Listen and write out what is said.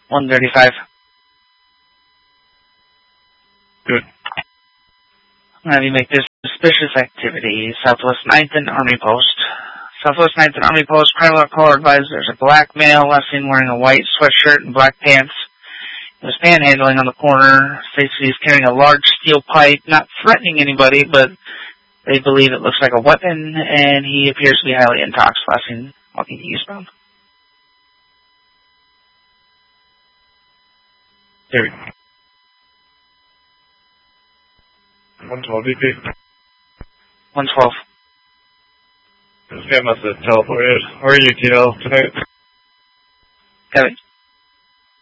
135. Good. I'm going to have you make this suspicious activity. Southwest 9th and Army Post. Southwest 9th and Army Post, crime log call advised there's a black male last seen wearing a white sweatshirt and black pants. He was panhandling on the corner. States he's carrying a large steel pipe, not threatening anybody, but they believe it looks like a weapon, and he appears to be highly intoxicated, last seen walking eastbound. Here. 112 BP. 112. This guy must have teleported. Or UTL tonight. Got it.